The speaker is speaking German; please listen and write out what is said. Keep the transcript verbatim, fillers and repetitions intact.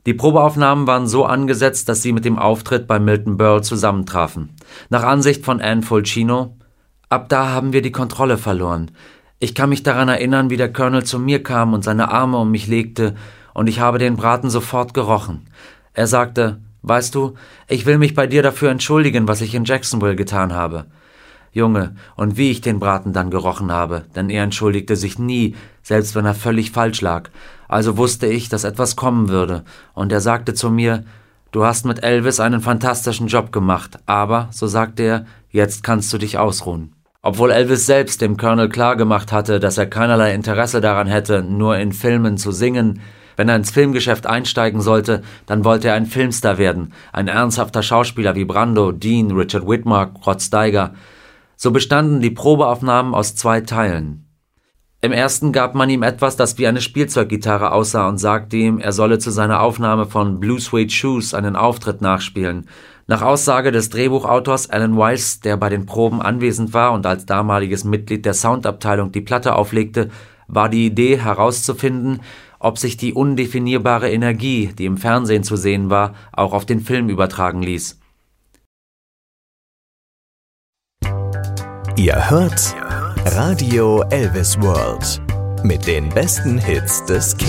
Die Probeaufnahmen waren so angesetzt, dass sie mit dem Auftritt bei Milton Berle zusammentrafen. Nach Ansicht von Ann Fulcino: Ab da haben wir die Kontrolle verloren. Ich kann mich daran erinnern, wie der Colonel zu mir kam und seine Arme um mich legte, und ich habe den Braten sofort gerochen. Er sagte: Weißt du, ich will mich bei dir dafür entschuldigen, was ich in Jacksonville getan habe. Junge, und wie ich den Braten dann gerochen habe, denn er entschuldigte sich nie, selbst wenn er völlig falsch lag. Also wusste ich, dass etwas kommen würde, und er sagte zu mir: Du hast mit Elvis einen fantastischen Job gemacht, aber, so sagte er, jetzt kannst du dich ausruhen. Obwohl Elvis selbst dem Colonel klargemacht hatte, dass er keinerlei Interesse daran hätte, nur in Filmen zu singen. Wenn er ins Filmgeschäft einsteigen sollte, dann wollte er ein Filmstar werden, ein ernsthafter Schauspieler wie Brando, Dean, Richard Widmark, Rod Steiger. So bestanden die Probeaufnahmen aus zwei Teilen. Im ersten gab man ihm etwas, das wie eine Spielzeuggitarre aussah, und sagte ihm, er solle zu seiner Aufnahme von Blue Suede Shoes einen Auftritt nachspielen. Nach Aussage des Drehbuchautors Alan Weiss, der bei den Proben anwesend war und als damaliges Mitglied der Soundabteilung die Platte auflegte, war die Idee herauszufinden, ob sich die undefinierbare Energie, die im Fernsehen zu sehen war, auch auf den Film übertragen ließ. Ihr hört Radio Elvis World mit den besten Hits des